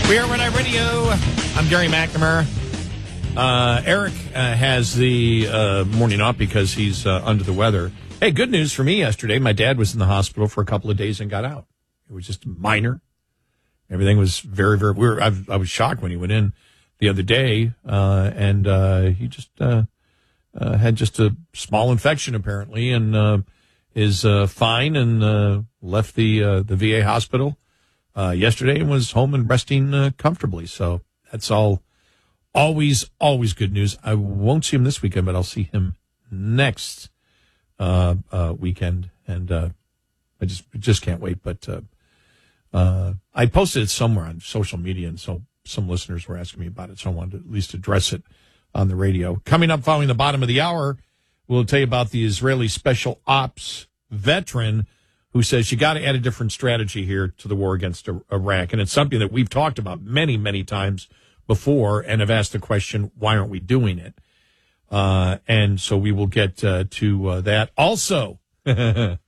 We are Red Eye Radio. I'm Gary McNamara. Eric has the morning off because he's under the weather. Hey, good news for me yesterday. My dad was in the hospital for a couple of days and got out. It was just minor. Everything was very, very weird. I was shocked when he went in the other day, and he just had just a small infection apparently, and is fine and left the VA hospital yesterday and was home and resting comfortably. So that's always good news. I won't see him this weekend, but I'll see him next weekend, and I just can't wait. But I posted it somewhere on social media, and so some listeners were asking me about it, so I wanted to at least address it on the radio. Coming up following the bottom of the hour, we'll tell you about the Israeli special ops veteran who says you got to add a different strategy here to the war against Iraq. And it's something that we've talked about many, many times before and have asked the question, why aren't we doing it? And so we will get to that. Also, hey,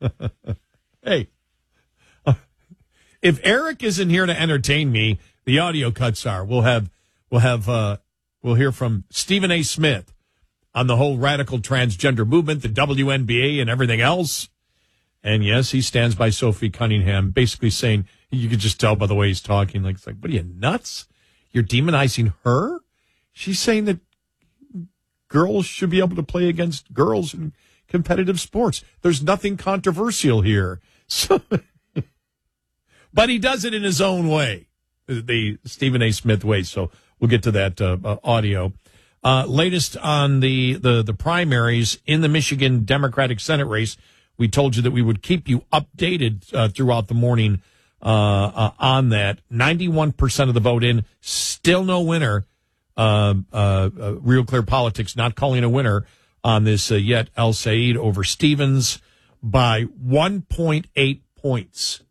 if Eric isn't here to entertain me, the audio cuts are. We'll hear from Stephen A. Smith on the whole radical transgender movement, the WNBA, and everything else. And yes, he stands by Sophie Cunningham, basically saying, you could just tell by the way he's talking, like, it's like, what are you, nuts? You're demonizing her? She's saying that girls should be able to play against girls in competitive sports. There's nothing controversial here. So, but he does it in his own way, the Stephen A. Smith way. So we'll get to that audio. Latest on the primaries in the Michigan Democratic Senate race. We told you that we would keep you updated throughout the morning on that. 91% of the vote in, still no winner. Real Clear Politics not calling a winner on this yet. El Said over Stevens by 1.8 points.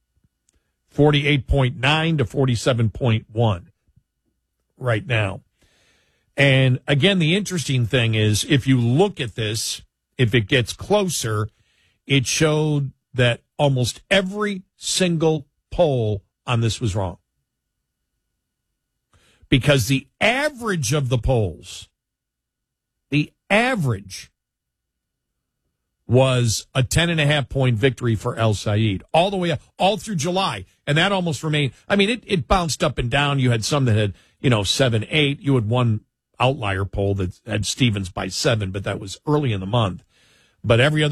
48.9 to 47.1 right now. And again, the interesting thing is, if you look at this, if it gets closer, it showed that almost every single poll on this was wrong. Because the average of the polls, the average was a 10.5-point victory for El Said all the way up, all through July. And that almost remained. I mean, it bounced up and down. You had some that had, 7, 8. You had one outlier poll that had Stevens by 7, but that was early in the month. But every other